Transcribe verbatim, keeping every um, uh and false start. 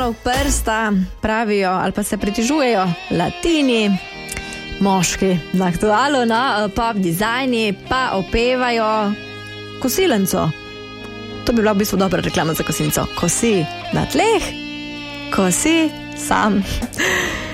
v prsta, pravijo ali pa se pritižujejo latini, moški na aktualu, no, pop dizajni pa opevajo kosilenco. To bi bila v bistvu dobra reklama za kosilnico. Kosi na tleh, kosi sam.